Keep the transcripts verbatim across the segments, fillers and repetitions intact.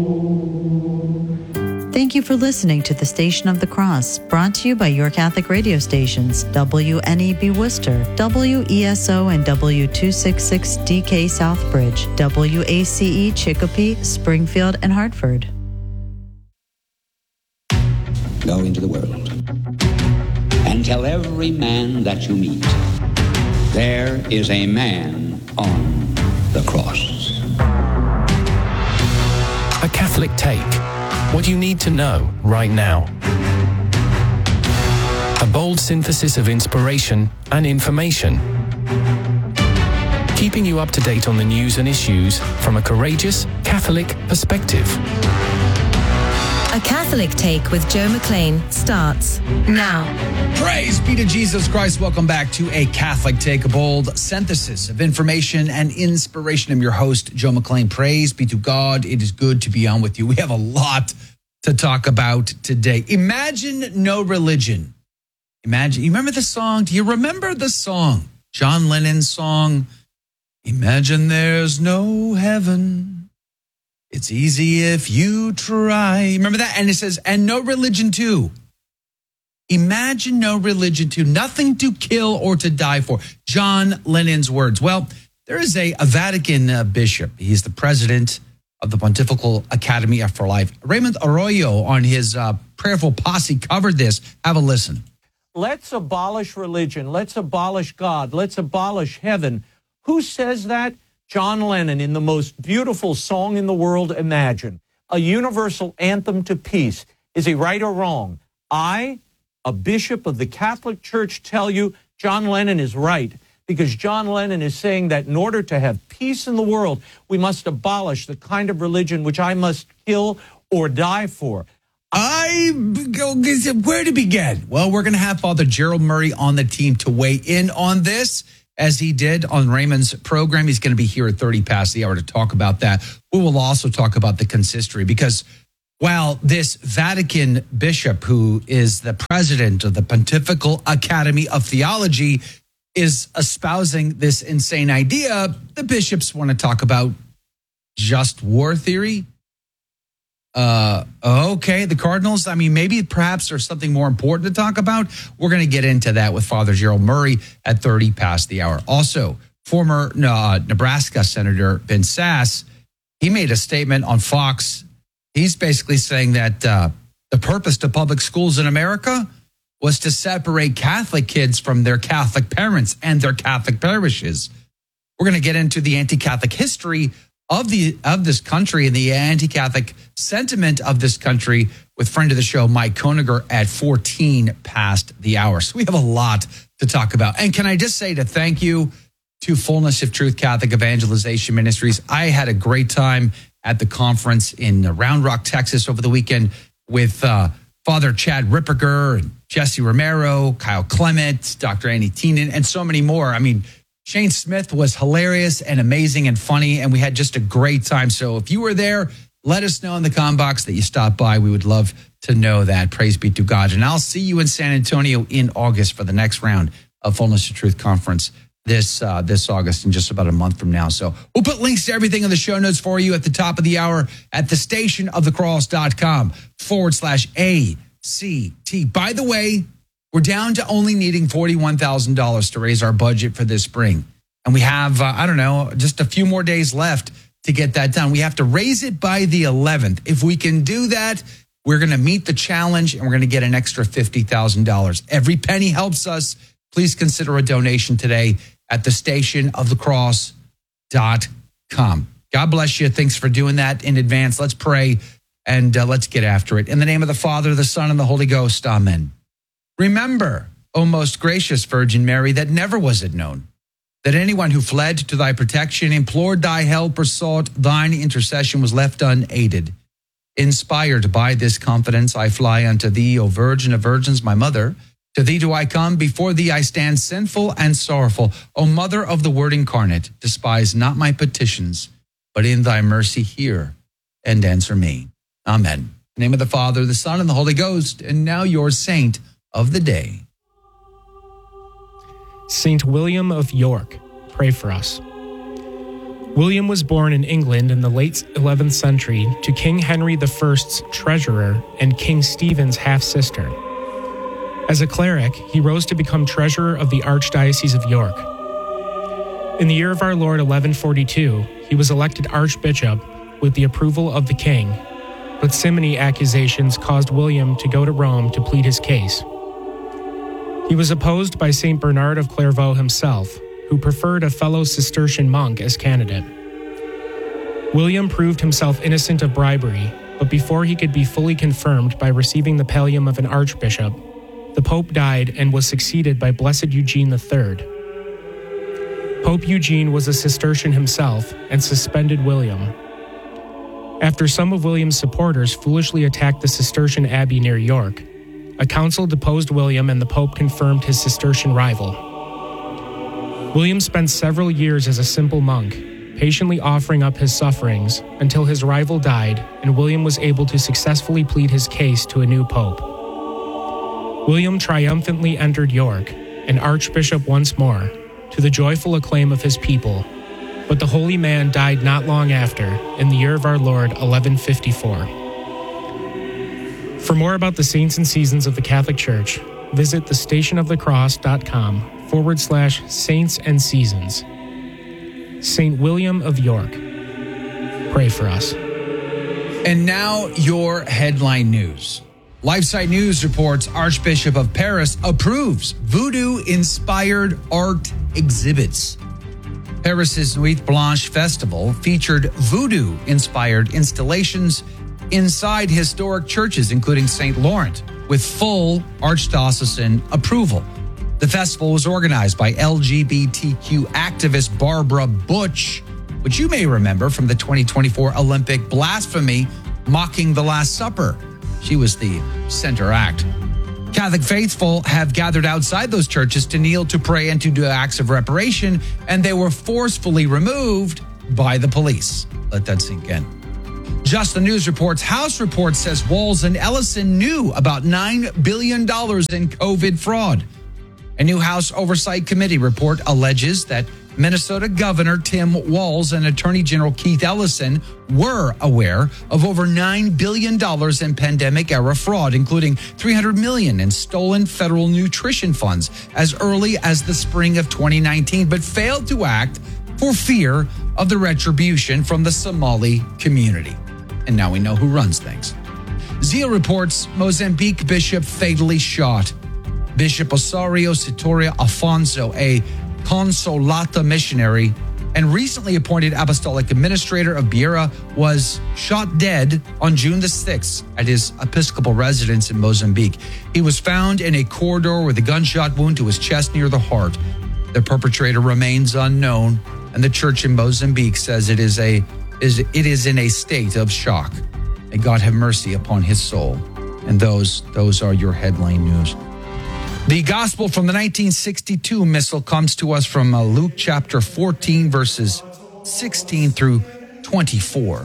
Thank you for listening to the Station of the Cross, brought to you by your Catholic radio stations, W N E B Worcester, W E S O and W two sixty-six D K Southbridge, W A C E Chicopee, Springfield, and Hartford. Go into the world and tell every man that you meet, there is a man on the cross. A Catholic Take. What you need to know right now. A bold synthesis of inspiration and information. Keeping you up to date on the news and issues from a courageous Catholic perspective. A Catholic Take with Joe McLean starts now. Praise be to Jesus Christ. Welcome back to A Catholic Take, a bold synthesis of information and inspiration. I'm your host, Joe McLean. Praise be to God. It is good to be on with you. We have a lot to talk about today. Imagine no religion. Imagine, you remember the song? Do you remember the song? John Lennon's song, Imagine there's no heaven. It's easy if you try. Remember that? And it says, and no religion too. Imagine no religion too. Nothing to kill or to die for. John Lennon's words. Well, there is a, a Vatican uh, bishop. He's the president of the Pontifical Academy for Life. Raymond Arroyo on his uh, prayerful posse covered this. Have a listen. Let's abolish religion. Let's abolish God. Let's abolish heaven. Who says that? John Lennon, in the most beautiful song in the world, Imagine, a universal anthem to peace. Is he right or wrong? I, a bishop of the Catholic Church, tell you John Lennon is right, because John Lennon is saying that in order to have peace in the world, we must abolish the kind of religion which I must kill or die for. I go, where to begin? Well, we're going to have Father Gerald Murray on the team to weigh in on this, as he did on Raymond's program. He's going to be here at thirty past the hour to talk about that. We will also talk about the consistory, because while this Vatican bishop, who is the president of the Pontifical Academy of Theology, is espousing this insane idea, the bishops want to talk about just war theory. Uh, okay, the Cardinals, I mean, maybe perhaps there's something more important to talk about. We're going to get into that with Father Gerald Murray at thirty past the hour. Also, former uh, Nebraska Senator Ben Sasse, he made a statement on Fox. He's basically saying that uh, the purpose to public schools in America was to separate Catholic kids from their Catholic parents and their Catholic parishes. We're going to get into the anti-Catholic history of the of this country and the anti-Catholic sentiment of this country with friend of the show, Mike Koniger, at fourteen past the hour. So we have a lot to talk about. And can I just say to thank you to Fullness of Truth Catholic Evangelization Ministries. I had a great time at the conference in Round Rock, Texas over the weekend with uh, Father Chad Ripperger and Jesse Romero, Kyle Clement, Doctor Annie Teenan, and so many more. I mean, Shane Smith was hilarious and amazing and funny, and we had just a great time. So if you were there, let us know in the com box that you stopped by. We would love to know that. Praise be to God. And I'll see you in San Antonio in August for the next round of Fullness of Truth Conference this uh, this August, in just about a month from now. So we'll put links to everything in the show notes for you at the top of the hour at the station of the cross dot com forward slash A C T. By the way, we're down to only needing forty-one thousand dollars to raise our budget for this spring. And we have, uh, I don't know, just a few more days left to get that done. We have to raise it by the eleventh. If we can do that, we're going to meet the challenge and we're going to get an extra fifty thousand dollars. Every penny helps us. Please consider a donation today at the station of the cross dot com. God bless you. Thanks for doing that in advance. Let's pray and uh, let's get after it. In the name of the Father, the Son, and the Holy Ghost. Amen. Remember, O most gracious Virgin Mary, that never was it known that anyone who fled to thy protection, implored thy help, or sought thine intercession was left unaided. Inspired by this confidence, I fly unto thee, O Virgin of Virgins, my mother. To thee do I come, before thee I stand sinful and sorrowful. O Mother of the Word incarnate, despise not my petitions, but in thy mercy hear and answer me. Amen. In the name of the Father, the Son, and the Holy Ghost, and now your saint of the day. Saint William of York, pray for us. William was born in England in the late eleventh century to King Henry the First's treasurer and King Stephen's half-sister. As a cleric, he rose to become treasurer of the Archdiocese of York. In the year of our Lord eleven forty-two, he was elected archbishop with the approval of the king, but simony accusations caused William to go to Rome to plead his case. He was opposed by Saint Bernard of Clairvaux himself, who preferred a fellow Cistercian monk as candidate. William proved himself innocent of bribery, but before he could be fully confirmed by receiving the pallium of an archbishop, the Pope died and was succeeded by Blessed Eugene the Third. Pope Eugene was a Cistercian himself and suspended William. After some of William's supporters foolishly attacked the Cistercian abbey near York, a council deposed William and the Pope confirmed his Cistercian rival. William spent several years as a simple monk, patiently offering up his sufferings until his rival died and William was able to successfully plead his case to a new pope. William triumphantly entered York, an archbishop once more, to the joyful acclaim of his people, but the holy man died not long after, in the year of our Lord eleven fifty-four. For more about the saints and seasons of the Catholic Church, visit thestationofthecross.com forward slash saints and seasons. Saint William of York, pray for us. And now your headline news. LifeSite News reports Archbishop of Paris approves voodoo-inspired art exhibits. Paris's Nuit Blanche Festival featured voodoo-inspired installations inside historic churches, including Saint Laurent, with full archdiocesan approval. The festival was organized by L G B T Q activist Barbara Butch, which you may remember from the twenty twenty-four Olympic blasphemy mocking the Last Supper. She was the center act. Catholic faithful have gathered outside those churches to kneel, to pray, and to do acts of reparation, and they were forcefully removed by the police. Let that sink in. Just the News reports, House report says Walz and Ellison knew about nine billion dollars in COVID fraud. A new House Oversight Committee report alleges that Minnesota Governor Tim Walz and Attorney General Keith Ellison were aware of over nine billion dollars in pandemic-era fraud, including three hundred million dollars in stolen federal nutrition funds as early as the spring of twenty nineteen, but failed to act for fear of the retribution from the Somali community. And now we know who runs things. Zeal reports Mozambique bishop fatally shot. Bishop Osorio Sitoria Afonso, a Consolata missionary and recently appointed apostolic administrator of Beira, was shot dead on June the sixth at his episcopal residence in Mozambique. He was found in a corridor with a gunshot wound to his chest near the heart. The perpetrator remains unknown, and the church in Mozambique says it is a is it is in a state of shock. May God have mercy upon his soul. And those those are your headline news. The gospel from the nineteen sixty-two missal comes to us from uh, Luke chapter fourteen, verses sixteen through twenty-four.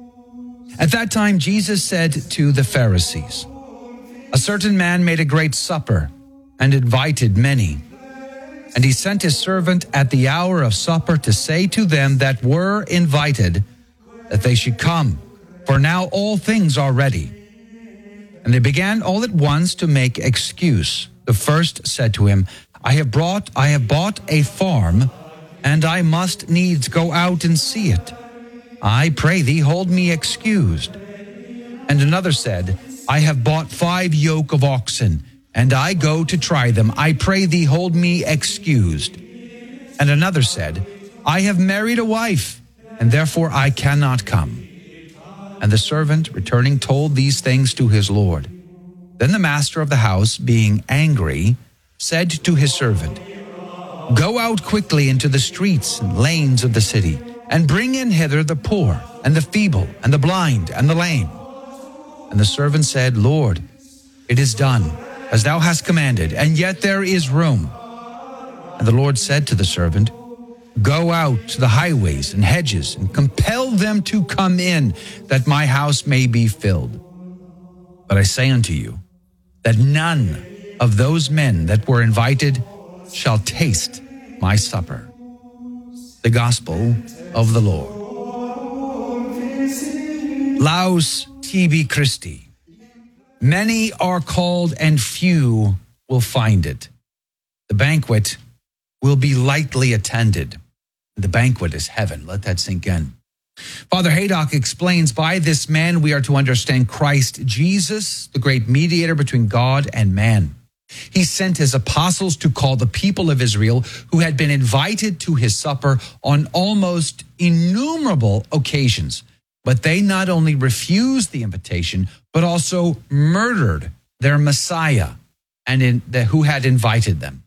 At that time, Jesus said to the Pharisees, "A certain man made a great supper and invited many. And he sent his servant at the hour of supper to say to them that were invited that they should come, for now all things are ready. And they began all at once to make excuse. The first said to him, I have brought, I have bought a farm, and I must needs go out and see it. I pray thee, hold me excused. And another said, I have bought five yoke of oxen, and I go to try them. I pray thee, hold me excused. And another said, I have married a wife, and therefore I cannot come. And the servant, returning, told these things to his Lord. Then the master of the house, being angry, said to his servant, Go out quickly into the streets and lanes of the city, and bring in hither the poor, and the feeble, and the blind, and the lame. And the servant said, Lord, it is done, as thou hast commanded, and yet there is room. And the Lord said to the servant, Go out to the highways and hedges, and compel them to come in, that my house may be filled. But I say unto you, that none of those men that were invited shall taste my supper. The the gospel of the Lord. Laus tibi Christi. Many are called and few will find it. The banquet will be lightly attended. The banquet is heaven. Let that sink in. Father Haydock explains, by this man we are to understand Christ Jesus, the great mediator between God and man. He sent his apostles to call the people of Israel who had been invited to his supper on almost innumerable occasions. But they not only refused the invitation, but also murdered their Messiah and in the, who had invited them.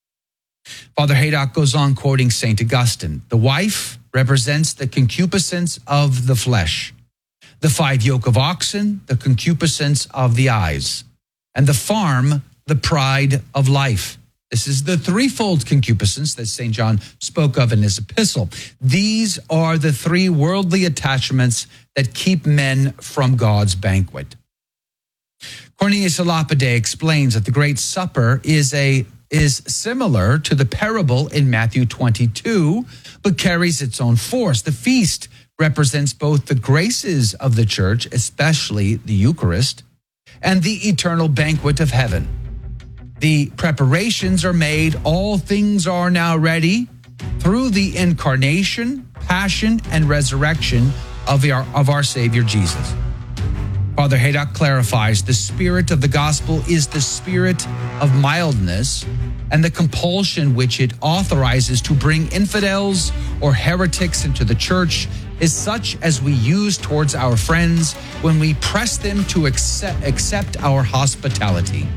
Father Haydock goes on quoting Saint Augustine. The wife represents the concupiscence of the flesh, the five yoke of oxen, the concupiscence of the eyes, and the farm, the pride of life. This is the threefold concupiscence that Saint John spoke of in his epistle. These are the three worldly attachments that keep men from God's banquet. Cornelius a Lapide explains that the Great Supper is a is similar to the parable in Matthew twenty-two, but carries its own force. The feast represents both the graces of the church, especially the Eucharist, and the eternal banquet of heaven. The preparations are made, all things are now ready through the incarnation, passion, and resurrection of our, of our Savior Jesus. Father Haydock clarifies, the spirit of the gospel is the spirit of mildness and the compulsion which it authorizes to bring infidels or heretics into the church is such as we use towards our friends when we press them to accept, accept our hospitality.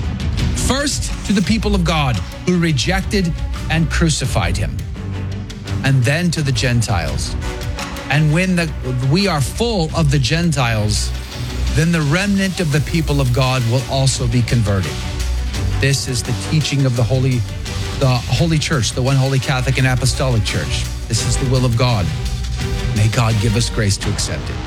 First, to the people of God who rejected and crucified him, and then to the Gentiles. And when the, we are full of the Gentiles, then the remnant of the people of God will also be converted. This is the teaching of the Holy, the Holy Church, the one Holy Catholic and Apostolic Church. This is the will of God. May God give us grace to accept it.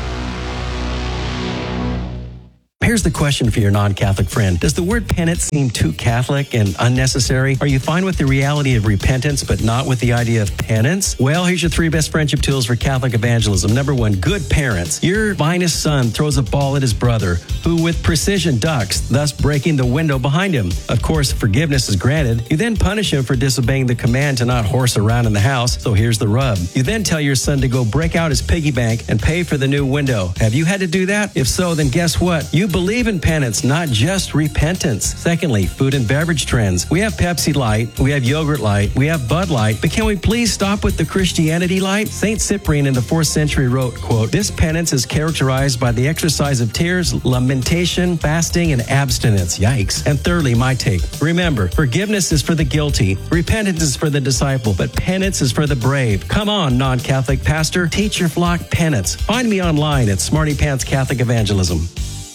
Here's the question for your non-Catholic friend. Does the word penance seem too Catholic and unnecessary? Are you fine with the reality of repentance, but not with the idea of penance? Well, here's your three best friendship tools for Catholic evangelism. Number one, good parents. Your finest son throws a ball at his brother, who with precision ducks, thus breaking the window behind him. Of course, forgiveness is granted. You then punish him for disobeying the command to not horse around in the house. So here's the rub. You then tell your son to go break out his piggy bank and pay for the new window. Have you had to do that? If so, then guess what? You believe in penance, not just repentance. Secondly, food and beverage trends. We have Pepsi Light, we have Yogurt Light, we have Bud Light, but can we please stop with the Christianity Light? Saint Cyprian in the fourth century wrote, quote, "This penance is characterized by the exercise of tears, lamentation, fasting, and abstinence." Yikes. And thirdly, my take. Remember, forgiveness is for the guilty, repentance is for the disciple, but penance is for the brave. Come on, non-Catholic pastor, teach your flock penance. Find me online at Smarty Pants Catholic Evangelism.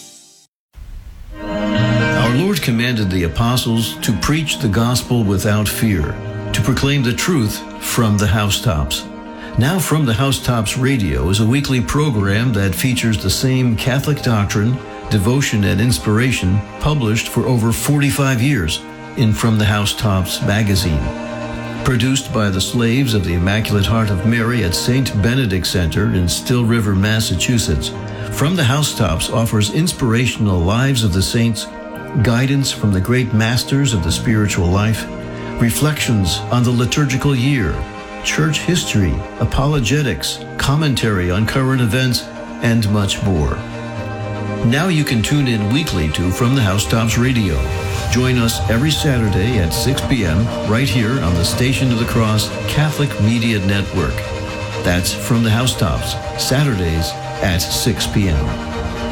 Our Lord commanded the apostles to preach the gospel without fear, to proclaim the truth from the housetops. Now From the Housetops Radio is a weekly program that features the same Catholic doctrine, devotion, and inspiration published for over forty-five years in From the Housetops magazine. Produced by the slaves of the Immaculate Heart of Mary at Saint Benedict Center in Still River, Massachusetts, From the Housetops offers inspirational lives of the saints, guidance from the great masters of the spiritual life, reflections on the liturgical year, church history, apologetics, commentary on current events, and much more. Now you can tune in weekly to From the Housetops Radio. Join us every Saturday at six p.m. right here on the Station of the Cross Catholic Media Network. That's From the Housetops, Saturdays at six p.m.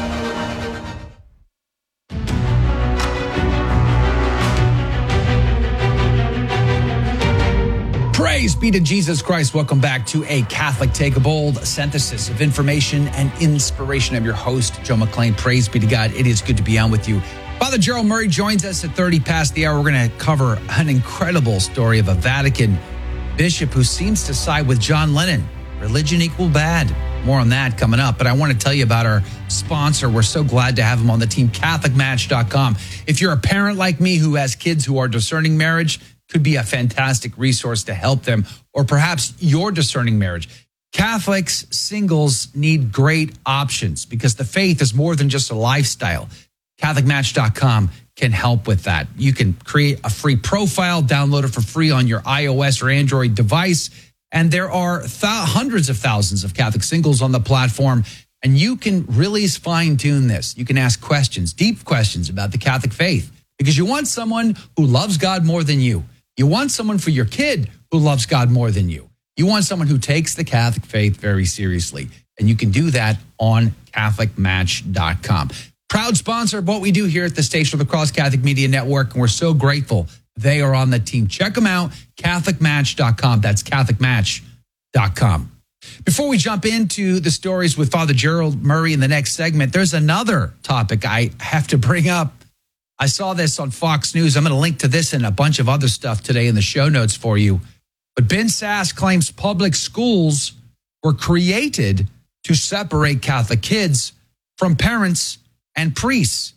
Praise be to Jesus Christ. Welcome back to a Catholic Take a Bold synthesis of information and inspiration. I'm your host, Joe McClain. Praise be to God. It is good to be on with you. Father Gerald Murray joins us at thirty past the hour. We're going to cover an incredible story of a Vatican bishop who seems to side with John Lennon. Religion equal bad. More on that coming up. But I want to tell you about our sponsor. We're so glad to have him on the team, Catholic Match dot com. If you're a parent like me who has kids who are discerning marriage, could be a fantastic resource to help them. or perhaps your discerning marriage. Catholics, singles need great options because the faith is more than just a lifestyle. Catholic Match dot com can help with that. You can create a free profile, download it for free on your iOS or Android device. And there are th- hundreds of thousands of Catholic singles on the platform. And you can really fine tune this. You can ask questions, deep questions about the Catholic faith, because you want someone who loves God more than you. You want someone for your kid who loves God more than you. You want someone who takes the Catholic faith very seriously. And you can do that on Catholic Match dot com. Proud sponsor of what we do here at the Station of the Cross Catholic Media Network. And we're so grateful they are on the team. Check them out, Catholic Match dot com. That's Catholic Match dot com. Before we jump into the stories with Father Gerald Murray in the next segment, there's another topic I have to bring up. I saw this on Fox News. I'm going to link to this and a bunch of other stuff today in the show notes for you. But Ben Sasse claims public schools were created to separate Catholic kids from parents and priests.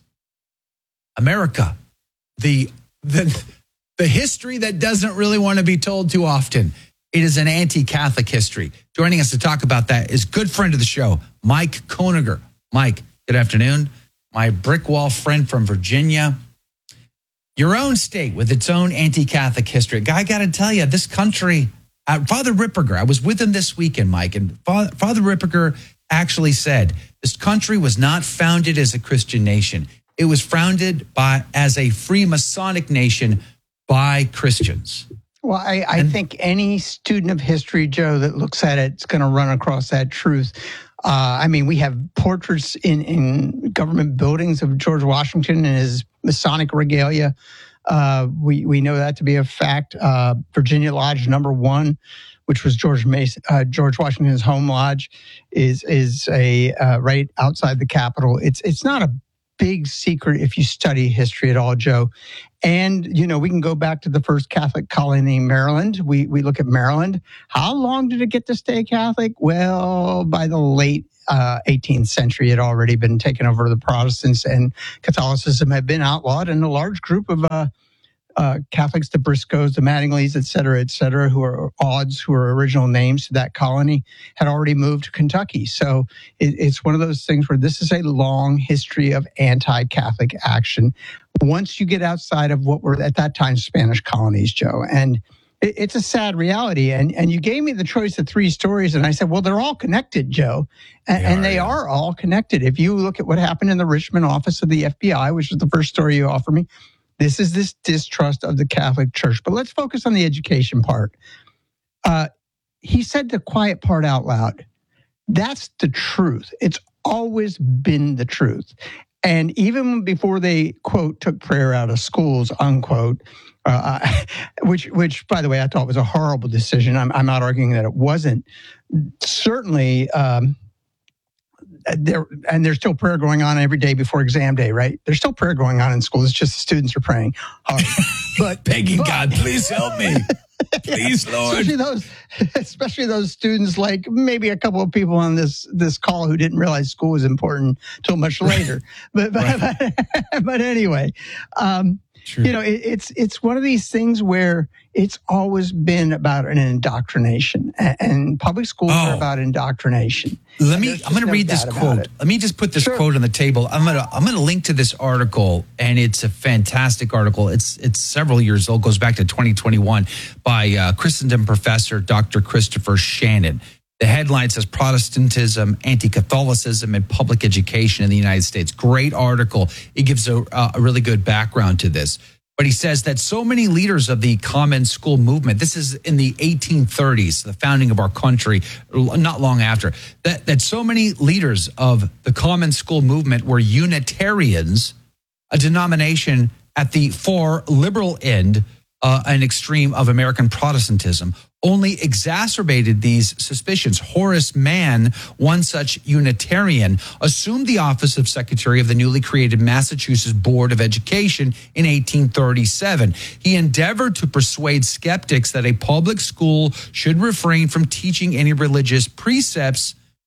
America, the, the, the history that doesn't really want to be told too often. It is an anti-Catholic history. Joining us to talk about that is good friend of the show, Mike Koeniger. Mike, good afternoon. My brick wall friend from Virginia. Your own state with its own anti-Catholic history. I got to tell you, this country, uh, Father Ripperger, I was with him this weekend, Mike, and Father, Father Ripperger actually said this country was not founded as a Christian nation. It was founded by as a free Masonic nation by Christians. Well, I, I think any student of history, Joe, that looks at it is going to run across that truth. Uh, I mean, we have portraits in, in government buildings of George Washington and his Masonic regalia. Uh, we, we know that to be a fact. Uh, Virginia Lodge number one, which was George Mason, uh, George Washington's home lodge, is is a uh, right outside the Capitol. It's it's not a big secret if you study history at all, Joe. And, you know, we can go back to the first Catholic colony, Maryland. We we look at Maryland. How long did it get to stay Catholic? Well, by the late uh, eighteenth century, it had already been taken over the Protestants, and Catholicism had been outlawed. And a large group of uh, uh, Catholics, the Briscoes, the Mattingleys, et cetera, et cetera, who are odds, who are original names to that colony, had already moved to Kentucky. So it, it's one of those things where this is a long history of anti-Catholic action. Once you get outside of what were at that time Spanish colonies, Joe, and it, it's a sad reality. And and you gave me the choice of three stories, and I said, well, they're all connected, Joe, and they, and are, they yeah. are all connected. If you look at what happened in the Richmond office of the F B I, which is the first story you offer me, this is this distrust of the Catholic Church. But let's focus on the education part. Uh, he said the quiet part out loud. That's the truth. It's always been the truth. And even before they, quote, took prayer out of schools, unquote, uh, which, which, by the way, I thought was a horrible decision. I'm, I'm not arguing that it wasn't. Certainly, um, there and there's still prayer going on every day before exam day, right? There's still prayer going on in schools. It's just the students are praying hard. But begging but, God, please help me. Please, Lord. Especially those, especially those students, like maybe a couple of people on this this call who didn't realize school was important till much later. but but, right. but but anyway, um, True. you know, it, it's it's one of these things where it's always been about an indoctrination, and, and public schools oh. are about indoctrination. Let me. I'm going to no read this quote. Let me just put this sure. quote on the table. I'm going to. I'm going to link to this article, and it's a fantastic article. It's it's several years old. Goes back to twenty twenty-one by uh, Christendom professor Doctor Christopher Shannon. The headline says Protestantism, Anti-Catholicism, and Public Education in the United States. Great article. It gives a, a really good background to this. But he says that so many leaders of the common school movement, this is in the eighteen thirties, the founding of our country, not long after, that, that so many leaders of the common school movement were Unitarians, a denomination at the far liberal end, uh, an extreme of American Protestantism, only exacerbated these suspicions. Horace Mann, one such Unitarian, assumed the office of Secretary of the newly created Massachusetts Board of Education in eighteen thirty-seven. He endeavored to persuade skeptics that a public school should refrain from teaching any religious precepts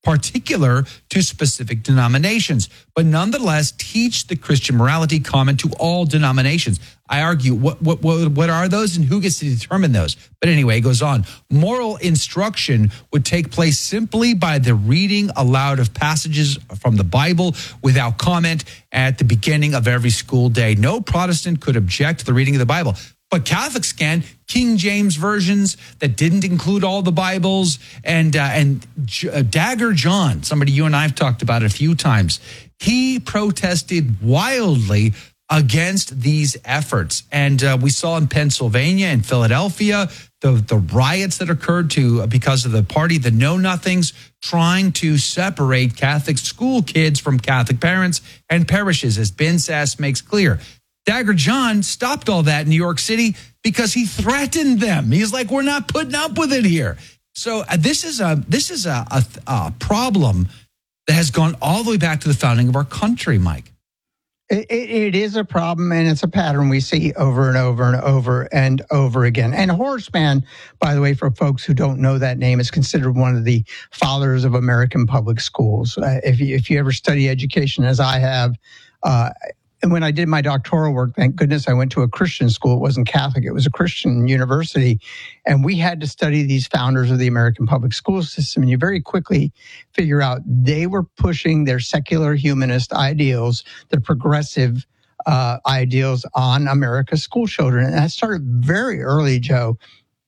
particular to specific denominations, but nonetheless teach the Christian morality common to all denominations. I argue, what what what, what are those and who gets to determine those? But anyway, it goes on. Moral instruction would take place simply by the reading aloud of passages from the Bible without comment at the beginning of every school day. No Protestant could object to the reading of the Bible. But Catholics can. King James versions that didn't include all the Bibles, and uh, and J- Dagger John, somebody you and I have talked about a few times, he protested wildly against these efforts. And uh, we saw in Pennsylvania and Philadelphia the, the riots that occurred to because of the party, the Know-Nothings, trying to separate Catholic school kids from Catholic parents and parishes, as Ben Sass makes clear. Dagger John stopped all that in New York City because he threatened them. He's like, we're not putting up with it here. So uh, this is a this is a, a, a problem that has gone all the way back to the founding of our country, Mike. It, it, it is a problem, and it's a pattern we see over and over and over and over again. And Horace Mann, by the way, for folks who don't know that name, is considered one of the fathers of American public schools. Uh, if you, if you ever study education, as I have, uh, and when I did my doctoral work, thank goodness I went to a Christian school. It wasn't Catholic. It was a Christian university. And we had to study these founders of the American public school system. And you very quickly figure out they were pushing their secular humanist ideals, their progressive uh, ideals on America's school children. And that started very early, Joe.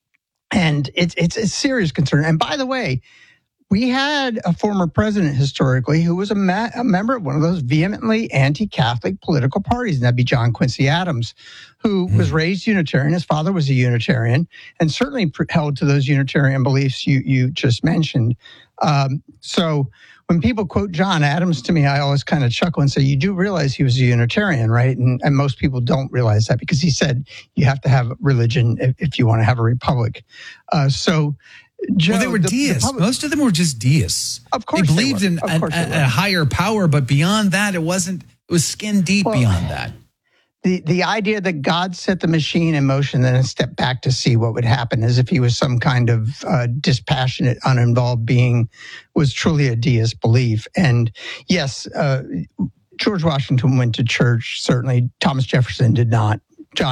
And it's, it's a serious concern. And by the way, we had a former president historically who was a, ma- a member of one of those vehemently anti-Catholic political parties, and that'd be John Quincy Adams, who mm. was raised Unitarian. His father was a Unitarian, and certainly pr- held to those Unitarian beliefs you, you just mentioned. Um, so when people quote John Adams to me, I always kind of chuckle and say, you do realize he was a Unitarian, right? And, and most people don't realize that because he said you have to have religion if, if you want to have a republic. Uh, so... Joe, well, they were the, deists. the public, Most of them were just deists. Of course, they believed they in of a, course a, a higher power, but beyond that, it wasn't. It was skin deep well, beyond that. The the idea that God set the machine in motion, then stepped back to see what would happen, as if he was some kind of uh, dispassionate, uninvolved being, was truly a deist belief. And yes, uh, George Washington went to church. Certainly, Thomas Jefferson did not.